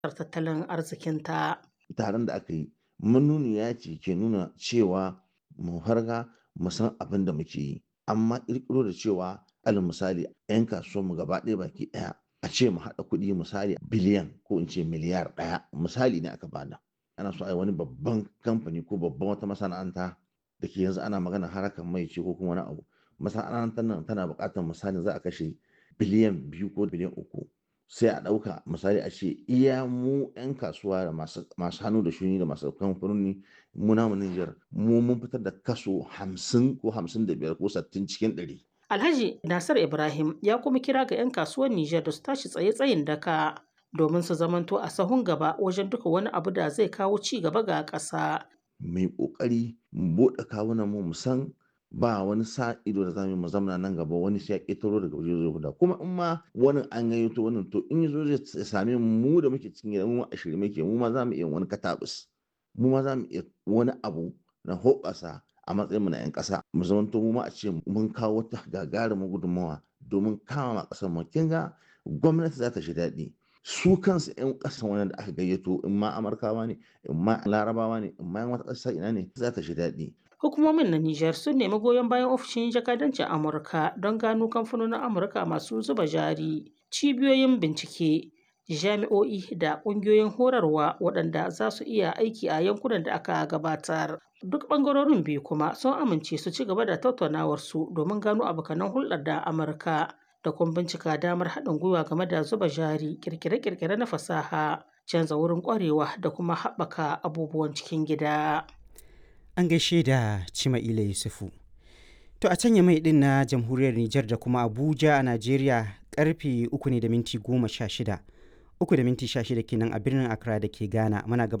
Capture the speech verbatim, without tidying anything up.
tattalin arzikinta. Taron da aka yi manuniya ce ke nuna cewa mu farga mu san abin da muke yi, amma ƙirƙiro da cewa alal misali 'yan kasuwanmu gaba ɗaya baki ɗaya a ce mu haɗa kuɗi misali biliyan ko in ce miliyar ɗaya misali ne aka bada. Ana so a yi wani babban kamfani ko babban wata masana'anta da ke yanzu ana magana harkar mai ce ko kuma wani abu. Masana'antar nan tana buƙatar misali za a kashe biliyan biyu ko biliyan uku. Sai a ɗauka misali a ce iya mu 'yan kasuwa da masu masu hannu da shuni da masu kamfanoni mu namu Nijar mu mun fitar da kaso hamsin ko hamsin da biyar ko sittin cikin ɗari. Alhaji Nasir Ibrahim ya kuma kira ga 'yan kasuwar Nijar da su tashi tsaye tsayin daka domin su zamanto a sahun gaba wajen duka wani abu da zai kawo ci gaba ga ƙasa. Mu yi ƙoƙari mu buɗe kawunanmu mu san ba wani sa ido da zamu yi mu zamana nan gaba wani sai ya ƙetaro daga waje zai guda kuma in ma wani an gayyato wannan to in yazo zai same mu mu da muke cikin gida mu a shirye muke mu ma za mu iya wani katabus mu ma za mu iya wani abu na hoɓɓasa a matsayinmu na 'yan ƙasa mu zamanto mu ma a ce mun kawo wata gagarumin gudunmawa domin kama ma ƙasar mu kin ga gwamnati za ta ji daɗi su kansu 'yan ƙasan wannan da aka gayyato in ma Amurkawa ne in ma Larabawa ne in ma 'yan wata ƙasa ina ne za ta ji daɗi. Hukumomin na Nijar sun nemi goyon bayan ofishin jakadancin Amurka don gano kamfanonin Amurka masu zuba jari, cibiyoyin bincike, jami'o'i da ƙungiyoyin horarwa waɗanda za su iya aiki a yankunan da aka gabatar. Duk ɓangarorin biyu kuma sun amince su ci gaba da tattaunawarsu domin gano abokanan hulɗar da Amurka da kuma bincika damar haɗin gwiwa game da zuba jari, ƙirƙire-ƙirƙire na fasaha, canza wurin ƙwarewa da kuma haɓaka abubuwan cikin gida. An gaishe da Cima'ila Yusufu. To a can Yamai ɗin na jamhuriyar Nijar da kuma Abuja a Najeriya karfe uku ne da minti goma sha shida. Uku da minti sha shida kenan a birnin Accra da ke Ghana. Muna gabatar